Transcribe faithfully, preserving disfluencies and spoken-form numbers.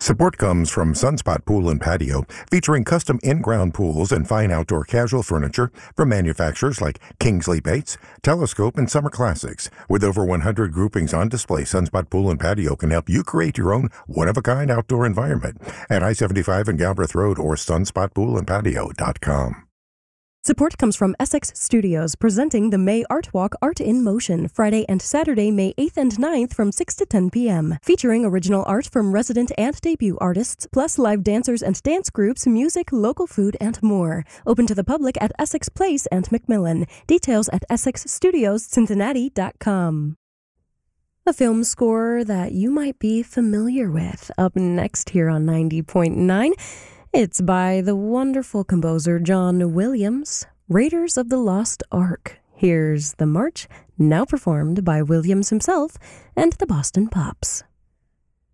Support comes from Sunspot Pool and Patio, featuring custom in-ground pools and fine outdoor casual furniture from manufacturers like Kingsley Bates, Telescope, and Summer Classics. With over one hundred groupings on display, Sunspot Pool and Patio can help you create your own one-of-a-kind outdoor environment at I seventy-five and Galbraith Road or sunspot pool and patio dot com. Support comes from Essex Studios, presenting the May Art Walk Art in Motion, Friday and Saturday, May eighth and ninth from six to ten p.m., featuring original art from resident and debut artists, plus live dancers and dance groups, music, local food, and more. Open to the public at Essex Place and McMillan. Details at essex studios cincinnati dot com. A film score that you might be familiar with, up next here on ninety point nine. It's by the wonderful composer John Williams, Raiders of the Lost Ark. Here's The March, now performed by Williams himself and the Boston Pops.